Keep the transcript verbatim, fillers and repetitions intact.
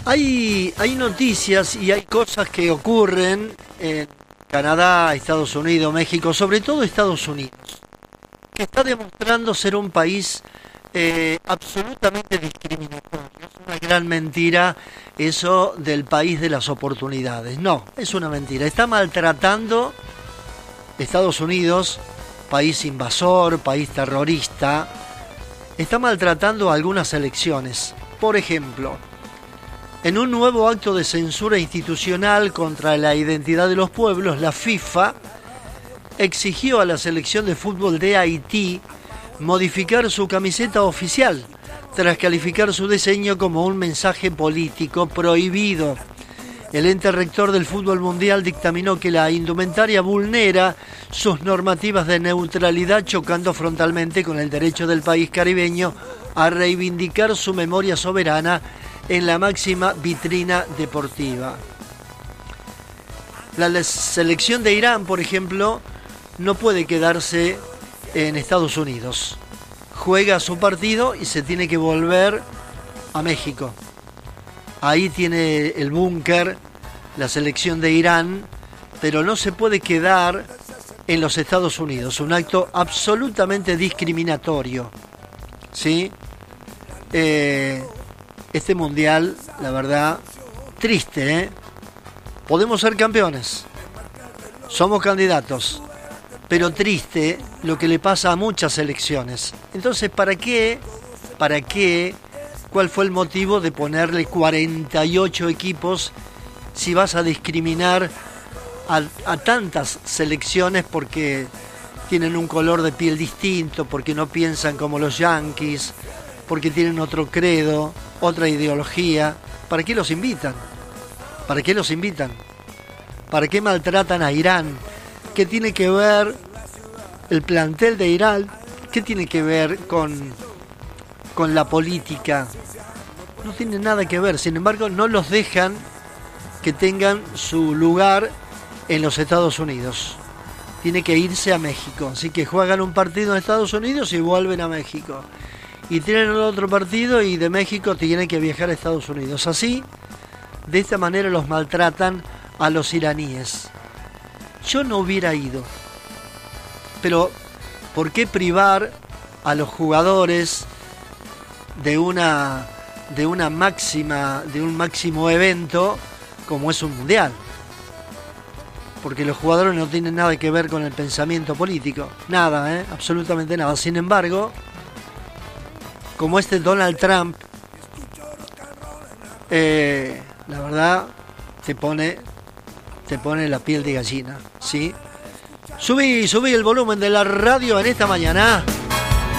Hay, hay noticias y hay cosas que ocurren en Canadá, Estados Unidos, México, sobre todo Estados Unidos, que está demostrando ser un país eh, absolutamente discriminatorio. Es una gran mentira eso del país de las oportunidades. No, es una mentira. Está maltratando Estados Unidos, país invasor, país terrorista. Está maltratando algunas elecciones. Por ejemplo, en un nuevo acto de censura institucional contra la identidad de los pueblos, la FIFA exigió a la selección de fútbol de Haití modificar su camiseta oficial, tras calificar su diseño como un mensaje político prohibido. El ente rector del fútbol mundial dictaminó que la indumentaria vulnera sus normativas de neutralidad, chocando frontalmente con el derecho del país caribeño a reivindicar su memoria soberana en la máxima vitrina deportiva. La selección de Irán, por ejemplo, no puede quedarse en Estados Unidos. Juega su partido y se tiene que volver a México. Ahí tiene el búnker la selección de Irán, pero no se puede quedar en los Estados Unidos. Un acto absolutamente discriminatorio, ¿sí? Eh, este mundial, la verdad, triste, ¿eh? Podemos ser campeones, somos candidatos, pero triste lo que le pasa a muchas selecciones. Entonces, ¿para qué? ¿Para qué? ¿Cuál fue el motivo de ponerle cuarenta y ocho equipos si vas a discriminar a, a tantas selecciones porque tienen un color de piel distinto, porque no piensan como los Yankees, porque tienen otro credo, otra ideología? ¿Para qué los invitan? ¿Para qué los invitan? ¿Para qué maltratan a Irán? ¿Qué tiene que ver el plantel de Irán? ¿Qué tiene que ver con, con la política? No tiene nada que ver. Sin embargo, no los dejan que tengan su lugar en los Estados Unidos. Tiene que irse a México. Así que juegan un partido en Estados Unidos y vuelven a México. Y tienen otro partido y de México tienen que viajar a Estados Unidos. Así, de esta manera los maltratan a los iraníes. Yo no hubiera ido. Pero, ¿por qué privar a los jugadores de una, de una máxima, de un máximo evento como es un mundial? Porque los jugadores no tienen nada que ver con el pensamiento político. Nada, ¿eh? Absolutamente nada. Sin embargo, como este Donald Trump, eh, la verdad, te pone, te pone la piel de gallina, ¿sí? Subí, subí el volumen de la radio en esta mañana.